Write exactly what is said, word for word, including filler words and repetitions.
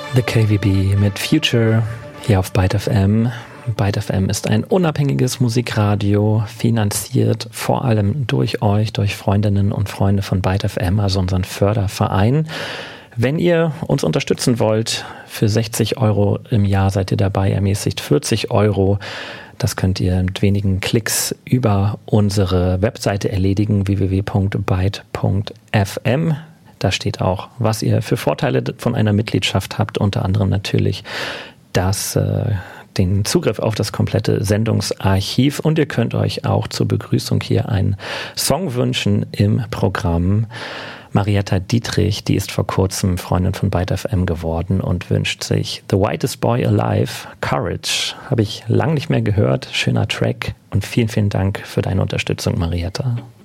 The K V B mit Future hier auf Byte F M. Byte F M ist ein unabhängiges Musikradio, finanziert vor allem durch euch, durch Freundinnen und Freunde von Byte F M, also unseren Förderverein. Wenn ihr uns unterstützen wollt, für sechzig Euro im Jahr seid ihr dabei, ermäßigt vierzig Euro. Das könnt ihr mit wenigen Klicks über unsere Webseite erledigen, w w w punkt byte punkt f m. Da steht auch, was ihr für Vorteile von einer Mitgliedschaft habt, unter anderem natürlich das, äh, den Zugriff auf das komplette Sendungsarchiv, und ihr könnt euch auch zur Begrüßung hier einen Song wünschen im Programm. Marietta Dietrich, die ist vor kurzem Freundin von Byte F M geworden und wünscht sich The Whitest Boy Alive, Courage. Habe ich lang nicht mehr gehört, schöner Track, und vielen, vielen Dank für deine Unterstützung, Marietta.